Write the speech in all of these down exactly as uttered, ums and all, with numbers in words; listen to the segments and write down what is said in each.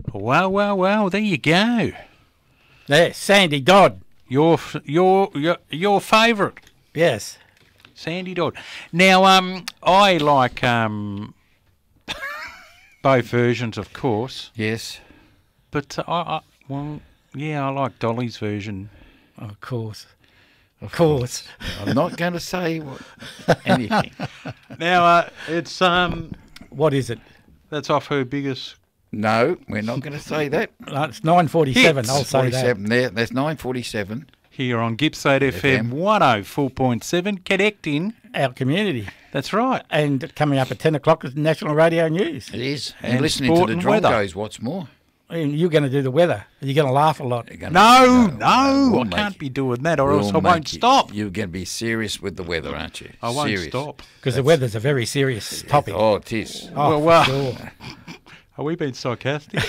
Well, well, well, there you go. There, Sandy Dodd. Your f- your your your favourite, Yes. Sandy Dodd. Now, um, I like um both versions, of course, Yes. but uh, I, I well, yeah, I like Dolly's version. Of course. Of course. I'm not going to say what, anything. Now, uh, it's um, What is it? that's off her biggest. No, we're not going to say that. Uh, It's nine forty-seven, Hits. I'll say that. forty-seven there. That's nine forty-seven. Here on Gippsland F M one oh four point seven, connecting. Our community. That's right. And coming up at ten o'clock is National Radio News. It is. And, And listening sport to the and weather. Drongos, what's more? And you're going to do the weather. You're going to laugh a lot. You're gonna- No, no, we'll I make can't it- be doing that, or we'll else I make won't it- stop. You're going to be serious with the weather, aren't you? I won't serious. stop. Because the weather's a very serious topic. Oh, it is. Oh, well, well. sure. Are we being sarcastic?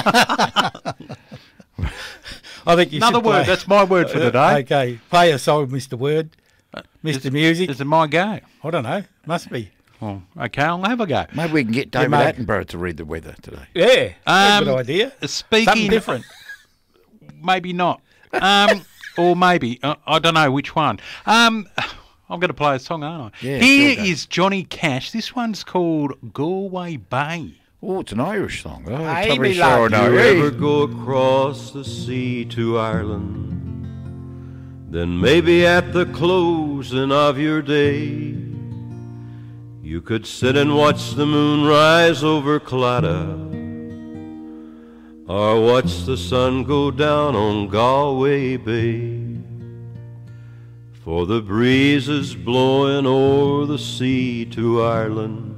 I think you Another should word. play- That's my word for today. Uh, Okay, play a song, Mister Word, Mister Is- Music. Is it my go? I don't know. Must be. Well, okay, I'll have a go. Maybe we can get David mate. Attenborough to read the weather today. Yeah, that's Um, a good idea. Something Speaking, different. maybe not, um, or maybe uh, I don't know which one. Um, I'm going to play a song, aren't I? Yeah, Here sure go. is Johnny Cash. This one's called Galway Bay. Oh, it's an Irish song. Oh, Hey, probably me sure love. I know. you Hey. ever go across the sea to Ireland, then maybe at the closing of your day, you could sit and watch the moon rise over Claddagh, or watch the sun go down on Galway Bay. For the breeze is blowing o'er the sea to Ireland,